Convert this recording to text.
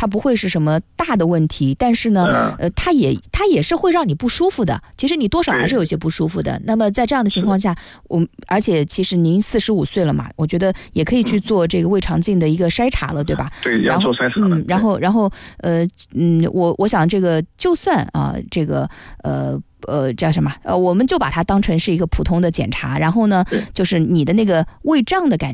它不会是什么大的问题，但是呢，它也是会让你不舒服的。其实你多少还是有些不舒服的。那么在这样的情况下，而且其实您45岁了嘛，我觉得也可以去做这个胃肠镜的一个筛查了，对吧？ 对，要做筛查的。 然后我想这个就算啊，这个叫什么我们就把它当成是一个普通的检查，然后呢，就是你的那个胃胀的感觉